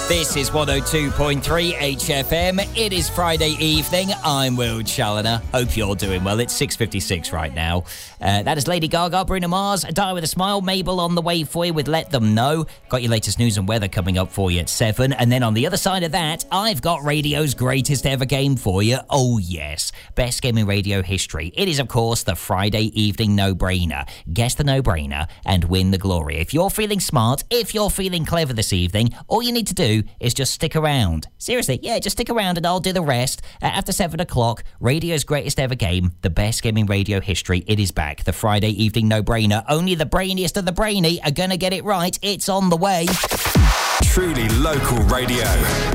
This is 102.3 HFM. It is Friday evening. I'm Will Challoner. Hope you're doing well. It's 6:56 right now. That is Lady Gaga, Bruno Mars, Die With A Smile, Mabel on the way for you with Let Them Know. Got your latest news and weather coming up for you at 7. And then on the other side of that, I've got radio's greatest ever game for you. Oh yes, best game in radio history. It is, of course, the Friday evening no-brainer. Guess the no-brainer and win the glory. If you're feeling smart, if you're feeling clever this evening, all you need to do is just stick around. Seriously, yeah, just stick around and I'll do the rest. After 7 o'clock, radio's greatest ever game, the best game in radio history, it is back. The Friday evening no-brainer. Only the brainiest of the brainy are going to get it right. It's on the way. Truly local radio.